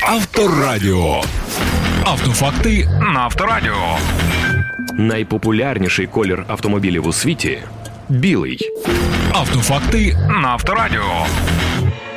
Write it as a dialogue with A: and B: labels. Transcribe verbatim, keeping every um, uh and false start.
A: Авторадіо. Автофакти на Авторадіо.
B: Найпопулярніший колір автомобілів у світі – білий.
A: Автофакти на Авторадіо.